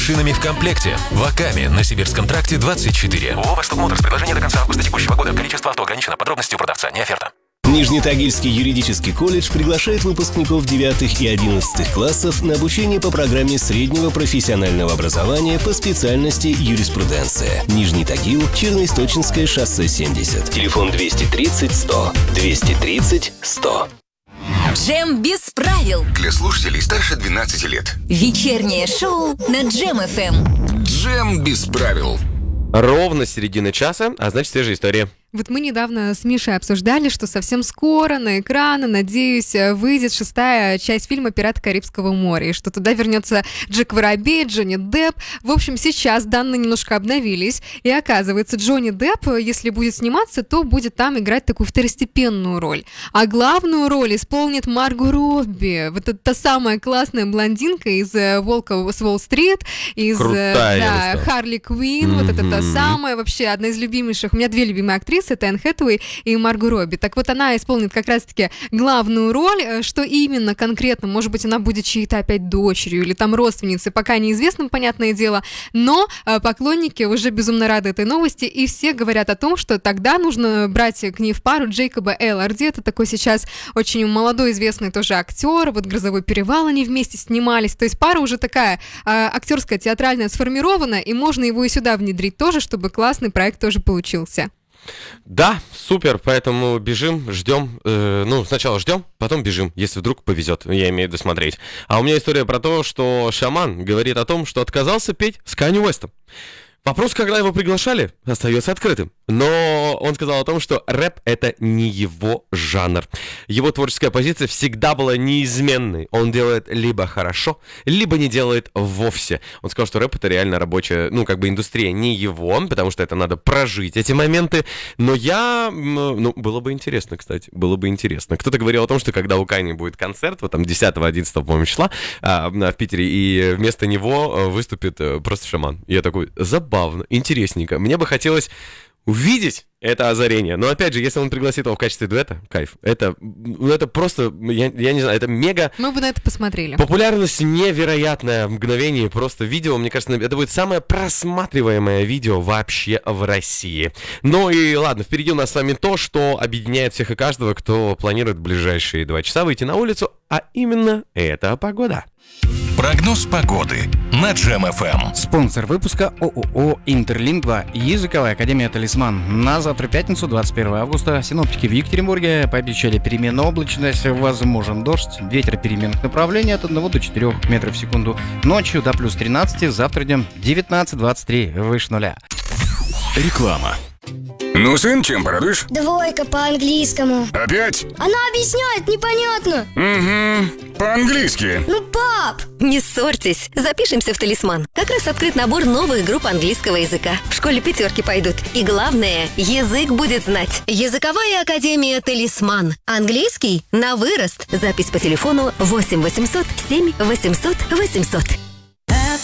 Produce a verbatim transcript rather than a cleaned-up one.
Шинами в комплекте. Ваками на Сибирском тракте двадцать четыре. ООО «Восток Моторс». Предложение до конца августа текущего года. Количество авто ограничено. Подробности у продавца. Не оферта. Нижнетагильский юридический колледж приглашает выпускников девятых и одиннадцатых классов на обучение по программе среднего профессионального образования по специальности юриспруденция. Нижний Тагил, Черноисточинское шоссе семьдесят. Телефон двести тридцать сто. двести тридцать сто. Джем без правил. Для слушателей старше двенадцати лет. Вечернее шоу на Джем эф эм. Джем без правил. Ровно середина часа, а значит, свежая история. Вот мы недавно с Мишей обсуждали, что совсем скоро на экраны, надеюсь, выйдет шестая часть фильма «Пираты Карибского моря», и что туда вернется Джек Воробей, Джонни Депп. В общем, сейчас данные немножко обновились, и оказывается, Джонни Депп, если будет сниматься, то будет там играть такую второстепенную роль. А главную роль исполнит Марго Робби. Вот это та самая классная блондинка из «Волка с Уолл-стрит», из да, Харли Квинн, mm-hmm. вот это та самая, вообще одна из любимейших. У меня две любимые актрисы. Это Энн Хэтэуэй и Марго Робби. Так вот, она исполнит как раз-таки главную роль. Что именно конкретно? Может быть, она будет чьей-то опять дочерью или там родственницей, пока неизвестно, понятное дело. Но поклонники уже безумно рады этой новости, и все говорят о том, что тогда нужно брать к ней в пару Джейкоба Элорди. Это такой сейчас очень молодой, известный тоже актер. Вот «Грозовой перевал» они вместе снимались. То есть пара уже такая актерская, театральная сформирована, и можно его и сюда внедрить тоже, чтобы классный проект тоже получился. Да, супер, поэтому бежим, ждем, э, ну, сначала ждем, потом бежим, если вдруг повезет, я имею в виду смотреть. А у меня история про то, что шаман говорит о том, что отказался петь с Канье Уэстом. Вопрос, когда его приглашали, остается открытым. Но он сказал о том, что рэп — это не его жанр. Его творческая позиция всегда была неизменной. Он делает либо хорошо, либо не делает вовсе. Он сказал, что рэп — это реально рабочая, ну, как бы индустрия не его, потому что это надо прожить, эти моменты. Но я, ну, было бы интересно, кстати, было бы интересно. Кто-то говорил о том, что когда у Кани будет концерт, вот там десятого-одиннадцатого, по-моему, числа а, в Питере, и вместо него выступит просто шаман. Я такой, забавно, интересненько. Мне бы хотелось увидеть это озарение. Но опять же, если он пригласит его в качестве дуэта, кайф. Это, ну, это просто, я, я не знаю, это мега... Мы бы на это посмотрели. Популярность невероятная в мгновение. Просто видео, мне кажется, это будет самое просматриваемое видео вообще в России. Ну и ладно, впереди у нас с вами то, что объединяет всех и каждого, кто планирует в ближайшие два часа выйти на улицу, а именно это погода. Прогноз погоды на Джем эф эм. Спонсор выпуска ООО «Интерлингва» и Языковая академия «Талисман». На завтра, пятницу, двадцать первого августа, синоптики в Екатеринбурге пообещали переменную облачность, возможен дождь, ветер переменных направлений от одного до четырёх метров в секунду. Ночью до плюс тринадцать, завтра днем девятнадцать двадцать три, выше нуля. Реклама. Ну, сын, чем порадуешь? Двойка по английскому. Опять? Она объясняет непонятно. Угу, по-английски. Ну, пап! Не ссорьтесь, запишемся в «Талисман». Как раз открыт набор новых групп английского языка. В школе пятерки пойдут. И главное, язык будет знать. Языковая академия «Талисман». Английский на вырост. Запись по телефону восемь восемьсот семь восемьсот восемьсот.